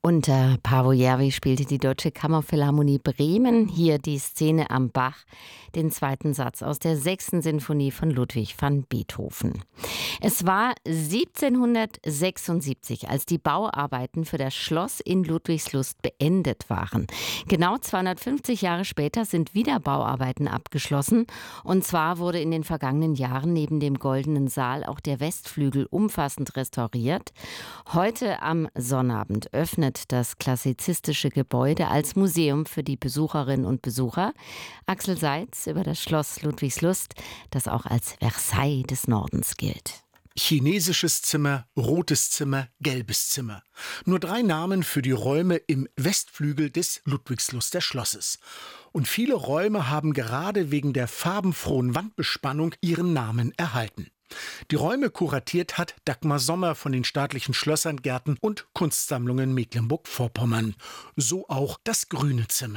Unter Paavo Järvi spielte die Deutsche Kammerphilharmonie Bremen hier die Szene am Bach, den zweiten Satz aus der 6. Sinfonie von Ludwig van Beethoven. Es war 1776, als die Bauarbeiten für das Schloss in Ludwigslust beendet waren. Genau 250 Jahre später sind wieder Bauarbeiten abgeschlossen. Und zwar wurde in den vergangenen Jahren neben dem Goldenen Saal auch der Westflügel umfassend restauriert. Heute am Sonnabend öffnet das klassizistische Gebäude als Museum für die Besucherinnen und Besucher. Axel Seitz über das Schloss Ludwigslust, das auch als Versailles des Nordens gilt. Chinesisches Zimmer, rotes Zimmer, gelbes Zimmer. Nur 3 Namen für die Räume im Westflügel des Ludwigsluster Schlosses. Und viele Räume haben gerade wegen der farbenfrohen Wandbespannung ihren Namen erhalten. Die Räume kuratiert hat Dagmar Sommer von den Staatlichen Schlössern, Gärten und Kunstsammlungen Mecklenburg-Vorpommern. So auch das Grüne Zimmer.